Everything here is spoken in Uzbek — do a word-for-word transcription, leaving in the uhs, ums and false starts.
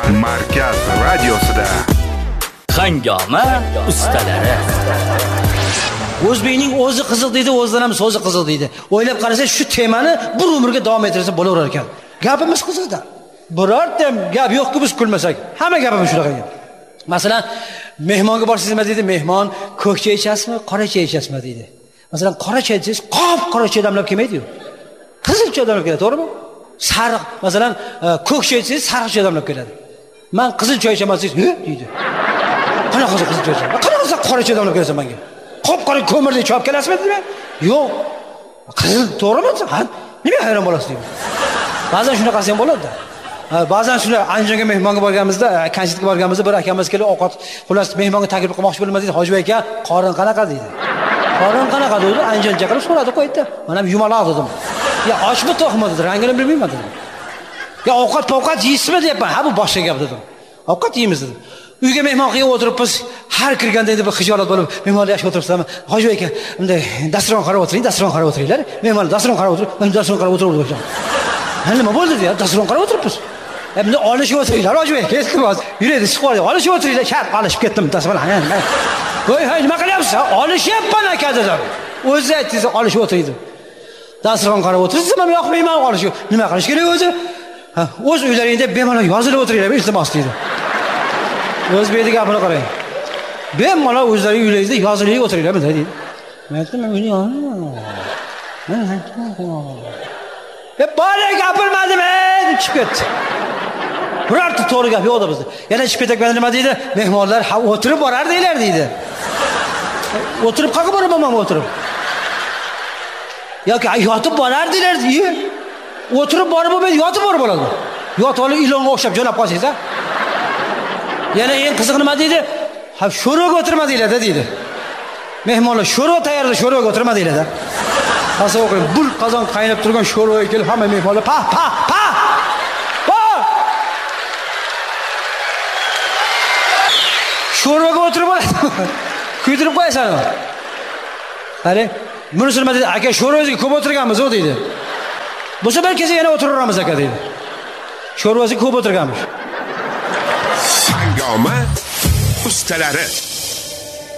Markaz radiosida Hangoma ustalari. O'zbekning o'zi qiziq deydi, o'zidan ham so'zi qiziq deydi. O'ylab qarasa shu temani bir umrga davom ettirsa bo'laverar ekan. Gapimiz qiziqda. Birorta gap yo'q-ku biz kulmasak. Hamma gapimiz shunaqa ekan. Masalan, mehmonga borsizmi deydi, mehmon ko'k choy ichasizmi, qora choy ichasizmi deydi. Masalan, qora choy ichsangiz, qop qora choy damlab kelmaydi-yu. Qizil choy damlab keladi, to'g'rimi? Sariq, masalan, ko'k choy ichsangiz, sariq choy damlab keladi. Men qizil choy ichaman deysiz, "He?" deydi. Qanaqa qizil choy ichaman? Qanaqa qora choy damlab kelasan menga? Qop-qora ko'mirni chop kelasizmi deyman? Yo'q. Qizil, to'g'rimi? Ha, nima hayron bo'lasiz deyman. Ba'zan shunaqasi ham bo'ladi-da. Ba'zan shunday Andijonga mehmonga borganimizda, konsertga borganimizda bir akamiz kelib ovqat, xullas mehmonga taklif qilmoqchi bo'ldim deydi. Hoji aka, qorin qanaqa deydi. Qorin qanaqa dedi? Andijoncha qilib so'radi, qo'ydi. Men ham yumaloq dedim. Ya ochmi to'qmi dedi, rangini bilmayman dedim. Ya ovqat povqat yeysizmi deyapman. Ha bu boshqa gap dedim. Ovqat yeymiz dedim. Uyga mehmon qilib o'tiribmiz. Har kirganda endi bir xijolat bo'lib, mehmonlar yaxshi o'tiribsizmi? Hoji aka, bunday dasturxon qarab o'tiring, dasturxon qarab o'tiringlar. Mehmonlar dasturxon qarab o'tirib, men dasturxon qarab o'tirdim. Ha nima bo'ldi deya, dasturxon qarab o'tiribmiz. Endi olishib o'tiringlar, hoji aka, kesib qo'ydi. Yuradi, chiqib qoldi. Olishib o'tiringlar, shart olishib ketdim, dasturxon. Voy, hay, nima qilyapsiz? Olishyapman aka dedim. O'zi aytdingiz, olishib o'tirdi. Dasturxon qarab o'tirsiz, men yoqmayman olishga. Nima qilish kerak o'zi? Ha, o'z uylaringda bemalol yozilib o'tiringlar, iltimos deydi. O'zbekning gapini qarang. Bemalol o'zlaring uylaringizda yozilib o'tiringlar, deydi. Men aytdim, men uni yo'q. Men aytdim. E bari gapirmadim, deb chiqib ketdi. Birorta to'g'ri gap yo'q edi bizda. Yana chiqib ketgan nima deydi? Mehmonlar ha o'tirib borar deylar deydi. O'tirib qayerga boraman o'tirib? Yoki yotib borar deylar deydi. O'tirib borib bo'lmaydi, yotib borib bo'ladi. Yotib olib ilonga o'xshab jo'nab qolsangiz, ha? Yana eng qiziq nima deydi? Ha, sho'roga o'tirma deyiladi, deydi. Mehmonlar sho'ro tayyorlab sho'roga o'tirma deyiladi. Hasa o'qing, bul qozon qaynab turgan sho'roga kelib hamma mehmonlar pa pa pa. Pa! Sho'roga o'tirib oladi. Kuydirib qo'yasan. Qani, bunisi nima deydi? Aka, sho'roga ko'p o'tirganmiz, o deydi. Bu safar kelsa yana o'tiramiz aka deydi. Sho'rvasi ko'p o'tirganmiz. Hangoma ustalari.